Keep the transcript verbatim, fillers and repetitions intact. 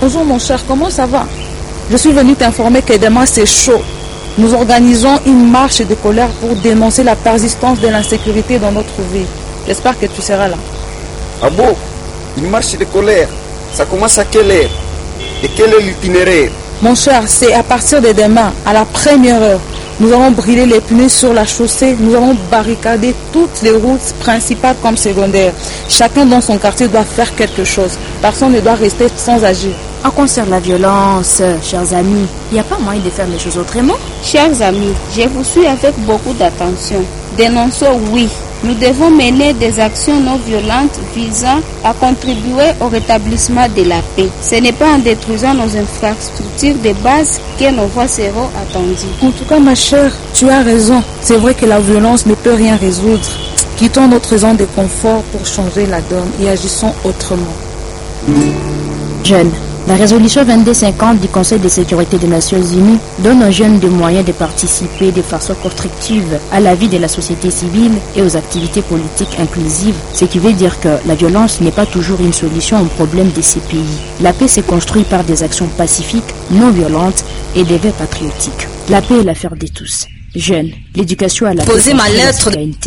Bonjour mon cher, comment ça va? Je suis venu t'informer que demain c'est chaud. Nous organisons une marche de colère pour dénoncer la persistance de l'insécurité dans notre vie. J'espère que tu seras là. Ah bon? Une marche de colère? Ça commence à quelle heure? Et quel est l'itinéraire? Mon cher, c'est à partir de demain, à la première heure. Nous allons brûler les pneus sur la chaussée, nous allons barricader toutes les routes principales comme secondaires. Chacun dans son quartier doit faire quelque chose. Personne ne doit rester sans agir. En concerne la violence, chers amis, il n'y a pas moyen de faire les choses autrement? Chers amis, je vous suis avec beaucoup d'attention. Dénonçons, oui. Nous devons mener des actions non violentes visant à contribuer au rétablissement de la paix. Ce n'est pas en détruisant nos infrastructures de base que nos voix seront attendues. En tout cas, ma chère, tu as raison. C'est vrai que la violence ne peut rien résoudre. Quittons notre zone de confort pour changer la donne et agissons autrement. Jeunes, la résolution vingt-deux cinquante du Conseil de sécurité des Nations Unies donne aux jeunes des moyens de participer de façon constructive à la vie de la société civile et aux activités politiques inclusives, ce qui veut dire que la violence n'est pas toujours une solution aux problèmes de ces pays. La paix se construit par des actions pacifiques, non violentes et des vœux patriotiques. La paix est l'affaire de tous. Jeunes, l'éducation à la Posez ma lettre.